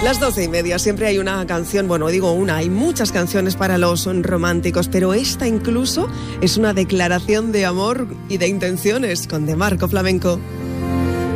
Las 12:30, siempre hay una canción, hay muchas canciones para los románticos, pero esta incluso es una declaración de amor y de intenciones con De Marco Flamenco.